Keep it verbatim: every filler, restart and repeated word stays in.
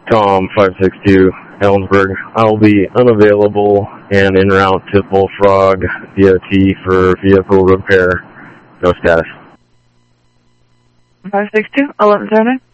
Tom five six two, Ellensburg. I'll be unavailable and en route to Bullfrog D O T for vehicle repair. No status. five six two, eleven seven nine.